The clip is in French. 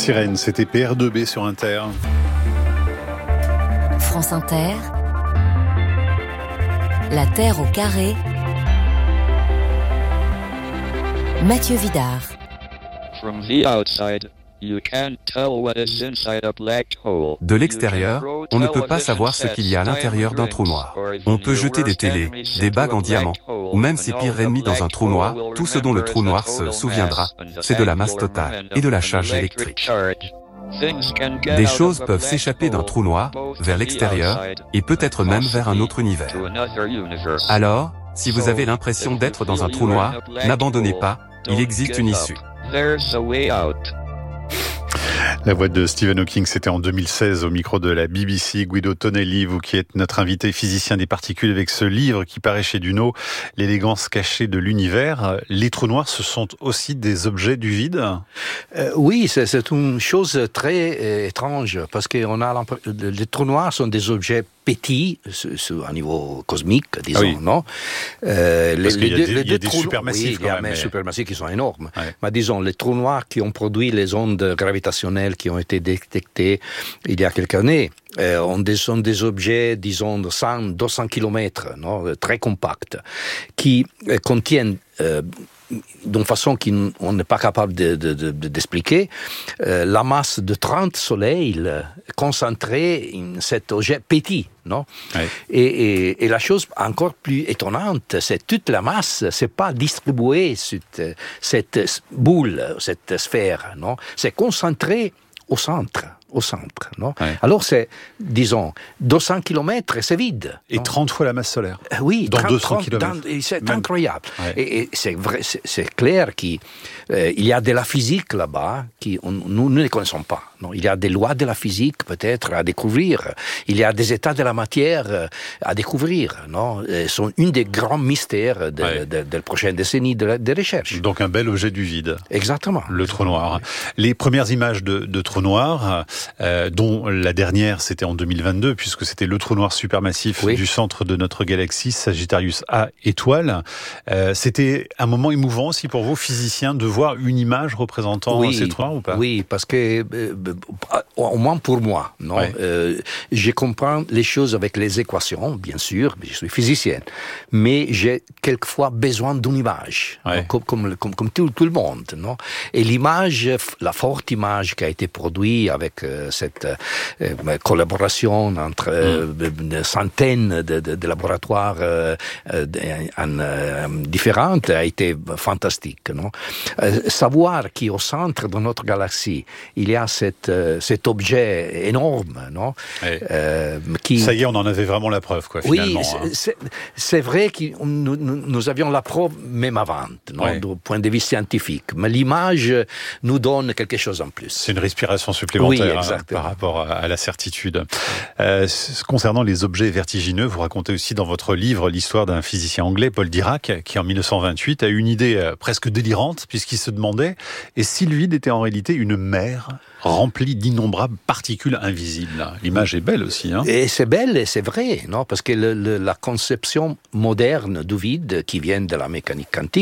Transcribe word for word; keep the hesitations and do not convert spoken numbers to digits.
Sirène, c'était P R deux B sur Inter. France Inter, la Terre au carré, Mathieu Vidard. From the outside, you can't tell what is inside a black hole. De l'extérieur, on ne peut pas savoir ce qu'il y a à l'intérieur d'un trou noir. On peut jeter des télés, des bagues en diamant, ou même ses pires ennemis dans un trou noir. Tout ce dont le trou noir se souviendra, c'est de la masse totale et de la charge électrique. Des choses peuvent s'échapper d'un trou noir, vers l'extérieur, et peut-être même vers un autre univers. Alors, si vous avez l'impression d'être dans un trou noir, n'abandonnez pas, il existe une issue. La voix de Stephen Hawking, c'était en deux mille seize au micro de la B B C. Guido Tonelli, vous qui êtes notre invité physicien des particules avec ce livre qui paraît chez Duno, L'élégance cachée de l'univers. Les trous noirs, ce sont aussi des objets du vide ? euh, Oui, c'est, c'est une chose très euh, étrange parce que on a les trous noirs sont des objets petits, à niveau cosmique, disons, ah oui. non euh, Parce les, qu'il y a des, il y a des supermassifs, oui, il y a des mais... supermassifs qui sont énormes. Ouais. Mais disons, les trous noirs qui ont produit les ondes gravitationnelles qui ont été détectées il y a quelques années, euh, on des, sont des objets, disons, de cent à deux cents kilomètres, non, très compacts, qui euh, contiennent... Euh, d'une façon qu'on n'est pas capable de, de, de, d'expliquer, euh, la masse de trente soleils concentrés dans cet objet petit, non ? Oui. Et, et, et la chose encore plus étonnante, c'est toute la masse, c'est pas distribué sur cette boule, cette sphère, non ? C'est concentré au centre. au centre, non ? Ouais. Alors c'est, disons, deux cents kilomètres, c'est vide. Et non ? trente fois la masse solaire. Euh, oui, dans trente, deux cents trente, kilomètres. Dans, c'est Même. incroyable. Ouais. Et, et c'est vrai, c'est, c'est clair qu'il euh, y a de la physique là-bas qui on, nous ne les connaissons pas. Non, il y a des lois de la physique peut-être à découvrir. Il y a des états de la matière à découvrir. Non, ce sont une des grands mystères de, ouais. de, de, de la prochaine décennie de, la, de recherche. Donc un bel objet du vide. Exactement. Le trou noir. Les premières images de, de trous noirs, euh, dont la dernière c'était en deux mille vingt-deux, puisque c'était le trou noir supermassif oui. du centre de notre galaxie, Sagittarius A étoile. Euh, c'était un moment émouvant aussi pour vous, physiciens, de voir une image représentant oui, ces trous noirs ou pas ? Oui, parce que euh, au moins pour moi, non. Ouais. Euh, je comprends les choses avec les équations, bien sûr, je suis physicien, mais j'ai quelquefois besoin d'une image, ouais. comme, comme, comme, comme tout, tout le monde, non. Et l'image, la forte image qui a été produite avec euh, cette euh, collaboration entre euh, mm. centaines de, de, de laboratoires euh, en, euh, différents a été fantastique, non. Euh, savoir qu'au centre de notre galaxie, il y a cette cet objet énorme, non ouais. euh, qui... Ça y est, on en avait vraiment la preuve, quoi, finalement. Oui, c'est, hein. c'est, c'est vrai que nous, nous avions la preuve même avant, non, ouais. du point de vue scientifique. Mais l'image nous donne quelque chose en plus. C'est une respiration supplémentaire oui, hein, par rapport à la certitude. Euh, concernant les objets vertigineux, vous racontez aussi dans votre livre l'histoire d'un physicien anglais, Paul Dirac, qui en dix-neuf cent vingt-huit a eu une idée presque délirante, puisqu'il se demandait et si le vide était en réalité une mer remplie d'innombrables particules invisibles. L'image est belle aussi. Hein. Et c'est belle et c'est vrai, non ? Parce que le, le, la conception moderne du vide qui vient de la mécanique quantique